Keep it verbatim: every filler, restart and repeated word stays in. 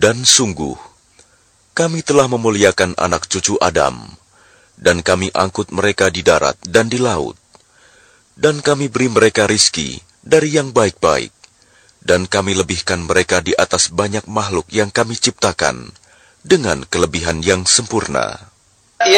Dan sungguh, kami telah memuliakan anak cucu Adam, dan kami angkut mereka di darat dan di laut. Dan kami beri mereka rizki dari yang baik-baik, dan kami lebihkan mereka di atas banyak makhluk yang kami ciptakan dengan kelebihan yang sempurna.